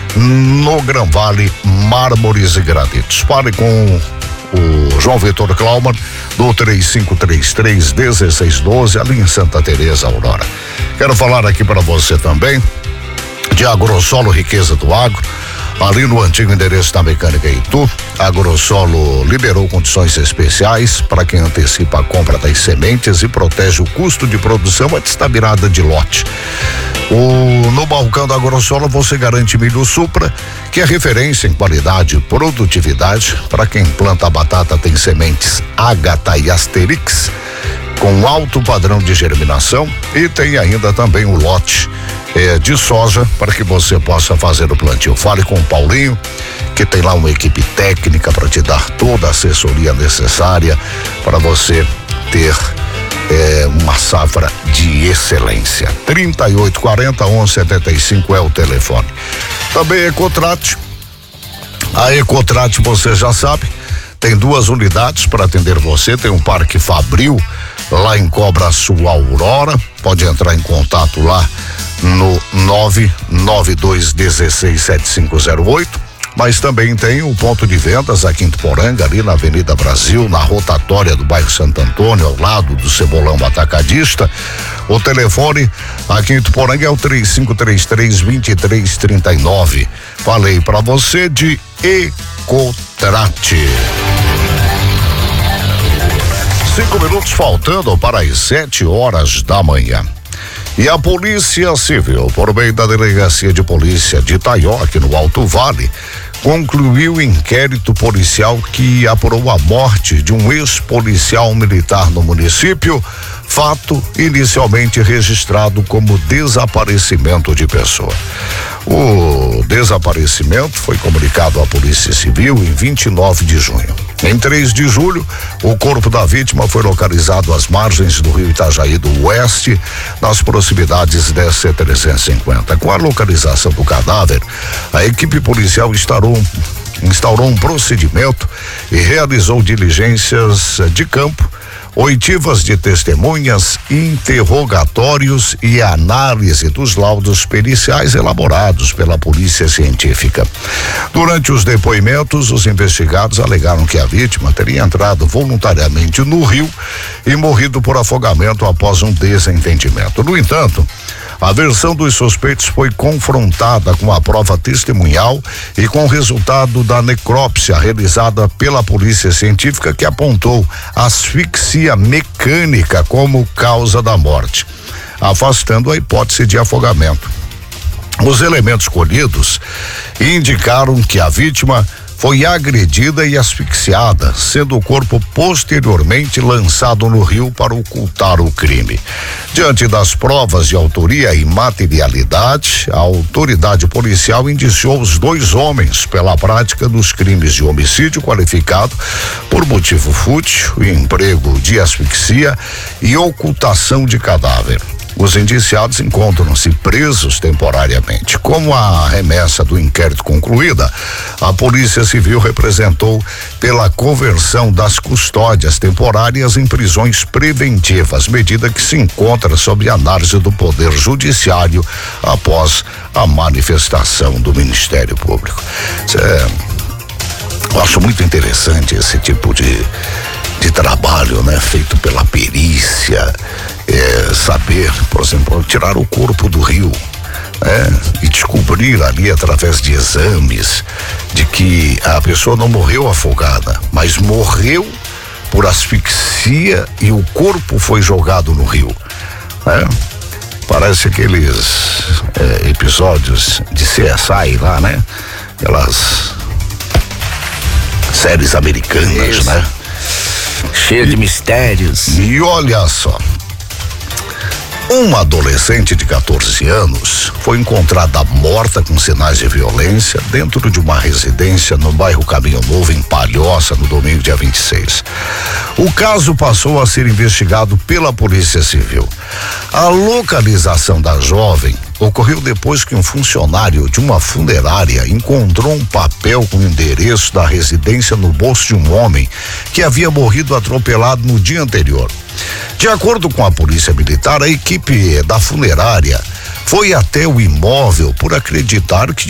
no Gran Vale Mármores e Granitos. Fale com o João Vitor Klauman do 3533-1612, ali em Santa Teresa, Aurora. Quero falar aqui para você também de Agrosolo Riqueza do Agro, ali no antigo endereço da Mecânica Itu. A Agrosolo liberou condições especiais para quem antecipa a compra das sementes e protege o custo de produção antes da virada de lote. No balcão da Agrosolo você garante milho Supra, que é referência em qualidade e produtividade. Para quem planta a batata, tem sementes Ágata e Asterix com alto padrão de germinação, e tem ainda também o lote de soja para que você possa fazer o plantio. Fale com o Paulinho, que tem lá uma equipe técnica para te dar toda a assessoria necessária para você ter uma safra de excelência. 3840-1175 é o telefone. Também Ecotrate. A Ecotrate, você já sabe, tem 2 unidades para atender você. Tem um Parque Fabril lá em Cobra Sul, Aurora. Pode entrar em contato lá no 992167508. Mas também tem o ponto de vendas aqui em Tuporanga, ali na Avenida Brasil, na rotatória do bairro Santo Antônio, ao lado do Cebolão Atacadista. O telefone aqui em Tuporanga é o 3533-2339. Falei para você de Ecotrate. 5 minutos faltando para as 7h da manhã. E a Polícia Civil, por meio da Delegacia de Polícia de Itaió, aqui no Alto Vale, concluiu o inquérito policial que apurou a morte de um ex-policial militar no município, fato inicialmente registrado como desaparecimento de pessoa. O desaparecimento foi comunicado à Polícia Civil em 29 de junho. Em 3 de julho, o corpo da vítima foi localizado às margens do rio Itajaí do Oeste, nas proximidades da SC-350. Com a localização do cadáver, a equipe policial instaurou um procedimento e realizou diligências de campo, oitivas de testemunhas, interrogatórios e análise dos laudos periciais elaborados pela Polícia Científica. Durante os depoimentos, os investigados alegaram que a vítima teria entrado voluntariamente no rio e morrido por afogamento após um desentendimento. No entanto, a versão dos suspeitos foi confrontada com a prova testemunhal e com o resultado da necrópsia realizada pela Polícia Científica, que apontou asfixia mecânica como causa da morte, afastando a hipótese de afogamento. Os elementos colhidos indicaram que a vítima foi agredida e asfixiada, sendo o corpo posteriormente lançado no rio para ocultar o crime. Diante das provas de autoria e materialidade, a autoridade policial indiciou os 2 homens pela prática dos crimes de homicídio qualificado por motivo fútil, emprego de asfixia e ocultação de cadáver. Os indiciados encontram-se presos temporariamente. Como a remessa do inquérito concluída, a Polícia Civil representou pela conversão das custódias temporárias em prisões preventivas, medida que se encontra sob análise do Poder Judiciário após a manifestação do Ministério Público. Eu acho muito interessante esse tipo de trabalho, né? Feito pela perícia, saber, por exemplo, tirar o corpo do rio, e descobrir ali através de exames de que a pessoa não morreu afogada, mas morreu por asfixia e o corpo foi jogado no rio, Parece aqueles episódios de CSI lá, né? Aquelas séries americanas, isso, né? Cheio de mistérios. E olha só, uma adolescente de 14 anos foi encontrada morta com sinais de violência dentro de uma residência no bairro Caminho Novo, em Palhoça, no domingo, dia 26. O caso passou a ser investigado pela Polícia Civil. A localização da jovem ocorreu depois que um funcionário de uma funerária encontrou um papel com o endereço da residência no bolso de um homem que havia morrido atropelado no dia anterior. De acordo com a Polícia Militar, a equipe da funerária foi até o imóvel por acreditar que